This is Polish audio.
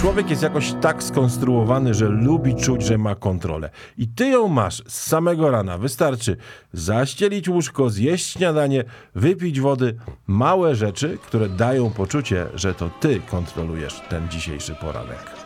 człowiek jest jakoś tak skonstruowany, że lubi czuć, że ma kontrolę. I ty ją masz z samego rana. Wystarczy zaścielić łóżko, zjeść śniadanie, wypić wody. Małe rzeczy, które dają poczucie, że to ty kontrolujesz ten dzisiejszy poranek.